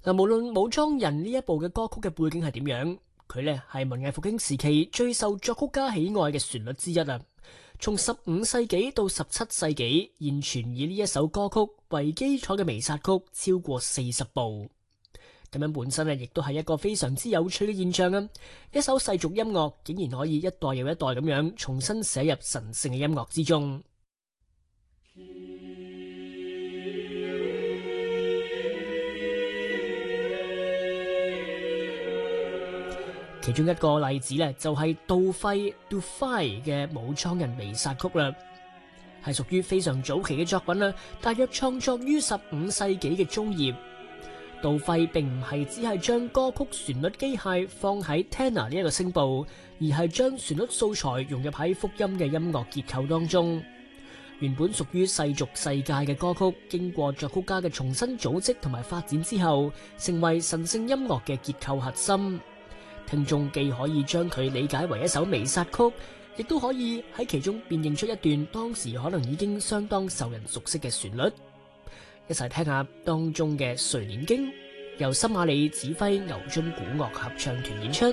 嗱，無論武裝人呢一部嘅歌曲嘅背景係點樣，佢呢係文藝復興時期最受作曲家喜愛嘅旋律之一啊！從15世紀到17世紀，現存以呢一首歌曲為基礎嘅彌撒曲超過40部。咁樣本身亦都係一個非常之有趣嘅現象啊！一首世俗音樂竟然可以一代又一代咁樣重新寫入神聖嘅音樂之中。其中一個例子呢，就係杜費 Dufay 嘅武裝人彌撒曲啦，係屬於非常早期嘅作品啦，大約創作於15世紀嘅中葉。杜費並唔係只係將歌曲旋律機械放喺 tenor 呢一個聲部，而係將旋律素材融入喺福音嘅音樂結構當中。原本屬於世俗世界嘅歌曲，經過作曲家嘅重新組織同埋發展之後，成為神聖音樂嘅結構核心。聽眾既可以將佢理解為一首彌撒曲，亦都可以喺其中辨認出一段當時可能已經相當受人熟悉嘅旋律。一齊聽下當中嘅《垂簾經》，由森馬里指揮牛津古樂合唱團演出。